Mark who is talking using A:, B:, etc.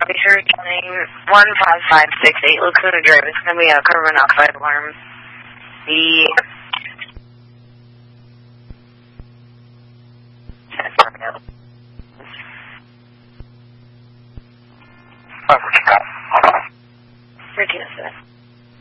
A: Officer returning 15568 Lacuna Drive. It's going to be a carbon monoxide alarm.
B: What you got?
A: 1307.